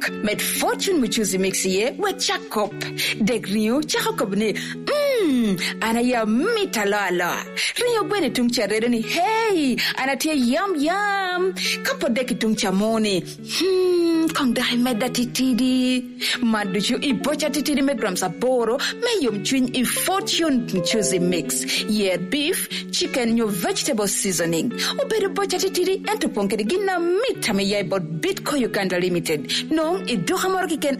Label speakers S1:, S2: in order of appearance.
S1: met fortune mchuzi mix ye we chakop degriu chakopne ana ya mitalala rinyo gwene tungcharere ni hey anatia yum kapo deki tungchamoni kong dai meda titidi maduchu ibocha titidi me gram saboro me yum chwin I fortune mchuzi mix ye beef chicken your vegetable seasoning obere bocha titidi ento ponkedi gina mita me ye bot Bitco Uganda Limited no idoha moro kiken